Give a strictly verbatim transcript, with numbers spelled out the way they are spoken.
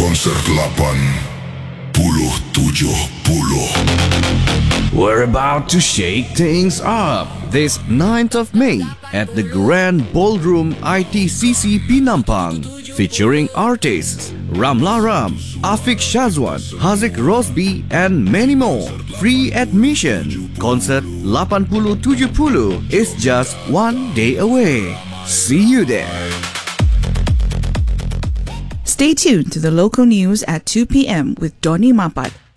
konser delapan puluh tujuh puluh. We're about to shake things up this ninth of May at the Grand Ballroom I T C C Penampang, featuring artists Ramla Ram, Afiq Shazwan, Haziq Rosby and many more. Free admission. Concert delapan puluh tujuh puluh is just one day away. See you there. Stay tuned to the local news at two p m with Donny Mapat.